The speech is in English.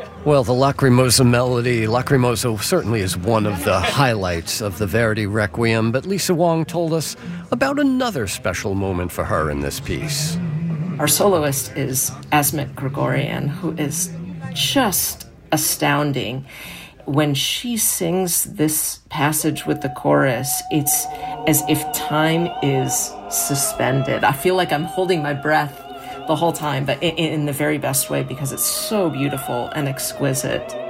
Well, the Lacrimosa melody, Lacrimosa certainly is one of the highlights of the Verdi Requiem, but Lisa Wong told us about another special moment for her in this piece. Our soloist is Asmik Grigorian, who is just astounding. When she sings this passage with the chorus, it's as if time is suspended. I feel like I'm holding my breath the whole time, but in the very best way, because it's so beautiful and exquisite.